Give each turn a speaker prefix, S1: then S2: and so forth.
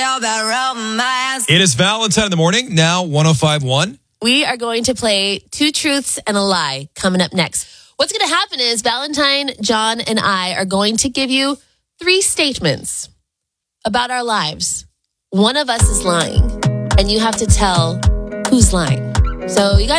S1: It is Valentine in the morning, now 105.1.
S2: We are going to play Two Truths and a Lie coming up next. What's going to happen is Valentine, John, and I are going to give you 3 statements about our lives. One of us is lying, and you have to tell who's lying. So you got